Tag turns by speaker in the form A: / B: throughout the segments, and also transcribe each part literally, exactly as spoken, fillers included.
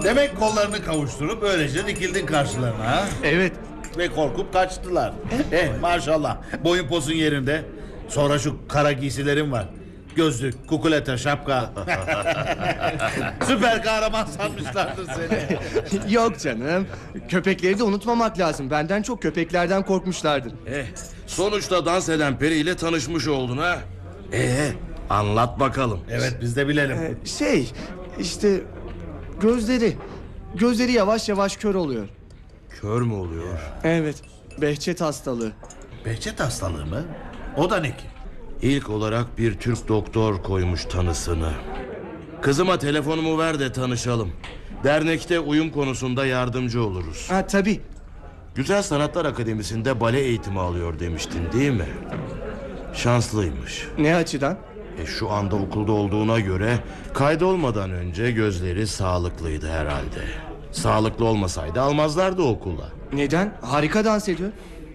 A: Demek kollarını kavuşturup böylece dikildin karşılarına ha?
B: Evet.
A: Ve korkup kaçtılar. Eh maşallah, boyun posun yerinde. Sonra şu kara giysilerin var. Gözlük, kukuleta, şapka. Süper kahraman sanmışlardır seni.
B: Yok canım. Köpekleri de unutmamak lazım. Benden çok köpeklerden korkmuşlardır.
C: Eh, sonuçta dans eden peri ile tanışmış oldun ha. Ee, anlat bakalım.
A: Evet, biz de bilelim.
B: Ee, şey işte gözleri gözleri yavaş yavaş kör oluyor.
C: Kör mü oluyor?
B: Evet. Behçet hastalığı.
A: Behçet hastalığı mı? O da ne ki?
C: İlk olarak bir Türk doktor koymuş tanısını. Kızıma telefonumu ver de tanışalım. Dernekte uyum konusunda yardımcı oluruz.
B: Ha tabii.
C: Güzel Sanatlar Akademisi'nde bale eğitimi alıyor demiştin değil mi? Şanslıymış.
B: Ne açıdan?
C: E şu anda okulda olduğuna göre kaydolmadan önce gözleri sağlıklıydı herhalde. Sağlıklı olmasaydı almazlardı okula.
B: Neden? Harika dans ediyor.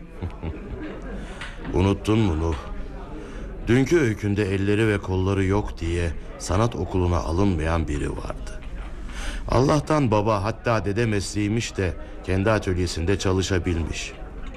C: Unuttun mu Nuh? Dünkü öykünde elleri ve kolları yok diye sanat okuluna alınmayan biri vardı. Allah'tan baba, hatta dede mesleğiymiş de kendi atölyesinde çalışabilmiş.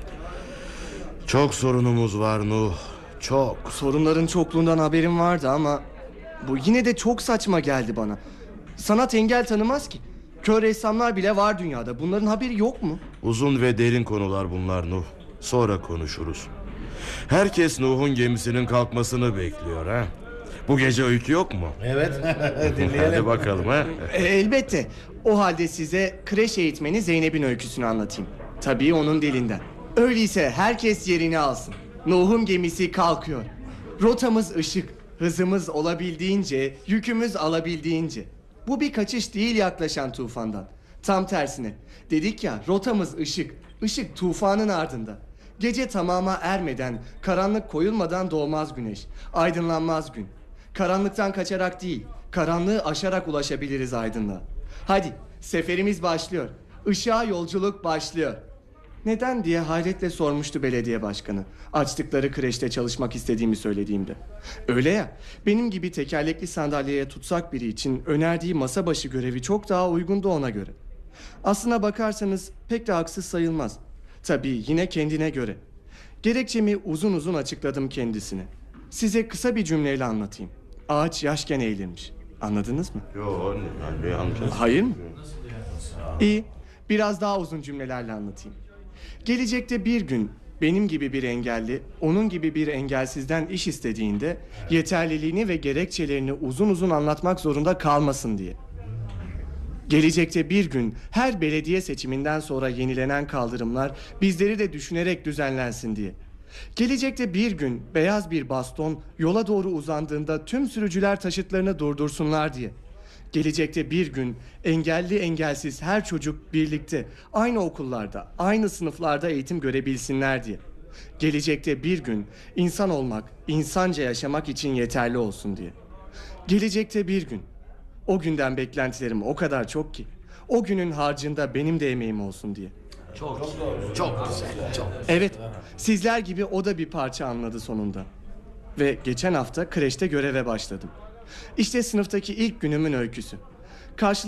C: Çok sorunumuz var Nuh, çok.
B: Sorunların çokluğundan haberim vardı ama bu yine de çok saçma geldi bana. Sanat engel tanımaz ki. Kör ressamlar bile var dünyada. Bunların haberi yok mu?
C: Uzun ve derin konular bunlar Nuh. Sonra konuşuruz. Herkes Nuh'un gemisinin kalkmasını bekliyor ha. Bu gece öykü yok mu?
A: Evet,
C: Hadi
A: dinleyelim.
C: bakalım ha.
B: E, elbette. O halde size kreş eğitmeni Zeynep'in öyküsünü anlatayım. Tabii onun dilinden. Öyleyse herkes yerini alsın. Nuh'un gemisi kalkıyor. Rotamız ışık, hızımız olabildiğince, yükümüz alabildiğince. Bu bir kaçış değil yaklaşan tufandan. Tam tersine. Dedik ya, rotamız ışık, ışık tufanın ardında. Gece tamama ermeden, karanlık koyulmadan doğmaz güneş. Aydınlanmaz gün. Karanlıktan kaçarak değil, karanlığı aşarak ulaşabiliriz aydınlığa. Hadi, seferimiz başlıyor. Işığa yolculuk başlıyor. Neden diye hayretle sormuştu belediye başkanı. Açtıkları kreşte çalışmak istediğimi söylediğimde. Öyle ya, benim gibi tekerlekli sandalyeye tutsak biri için önerdiği masa başı görevi çok daha uygundu ona göre. Aslına bakarsanız pek de haksız sayılmaz. Tabii yine kendine göre. Gerekçemi uzun uzun açıkladım kendisine. Size kısa bir cümleyle anlatayım. Ağaç yaşken eğilirmiş. Anladınız mı?
C: Yok, ne anlayacağız?
B: Hayır mı? İyi. Biraz daha uzun cümlelerle anlatayım. Gelecekte bir gün benim gibi bir engelli, onun gibi bir engelsizden iş istediğinde yeterliliğini ve gerekçelerini uzun uzun anlatmak zorunda kalmasın diye. Gelecekte bir gün her belediye seçiminden sonra yenilenen kaldırımlar bizleri de düşünerek düzenlensin diye. Gelecekte bir gün beyaz bir baston yola doğru uzandığında tüm sürücüler taşıtlarını durdursunlar diye. Gelecekte bir gün engelli engelsiz her çocuk birlikte aynı okullarda, aynı sınıflarda eğitim görebilsinler diye. Gelecekte bir gün insan olmak, insanca yaşamak için yeterli olsun diye. Gelecekte bir gün. O günden beklentilerim o kadar çok ki. O günün harcında benim de emeğim olsun diye.
C: Çok, çok güzel, çok.
B: Evet, sizler gibi o da bir parça anladı sonunda. Ve geçen hafta kreşte göreve başladım. İşte sınıftaki ilk günümün öyküsü. Karşı